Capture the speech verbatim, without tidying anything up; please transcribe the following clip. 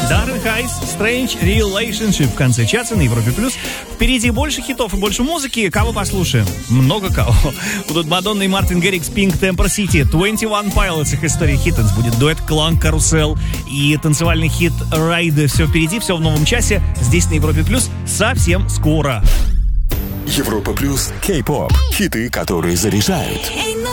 Darren Hayes, Strange Relationship в конце часа на Европе Плюс. Впереди больше хитов и больше музыки. Кого послушаем? Много кого. Будут Мадонна и Мартин Гаррикс, Pink, Temper City, двадцать один Pilots, их история хитов. Будет дуэт Клан, Карусел и танцевальный хит Райды. Все впереди, все в новом часе. Здесь на Европе Плюс совсем скоро. Европа Плюс, Кей-поп, хиты, которые заряжают.